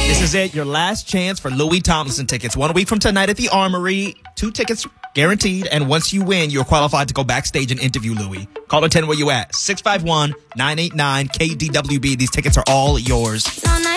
This is it. Your last chance for Louis Tomlinson tickets. 1 week from tonight at the Armory. 2 tickets guaranteed. And once you win, you're qualified to go backstage and interview Louis. Call or 10 where you at. 651-989-KDWB. These tickets are all yours.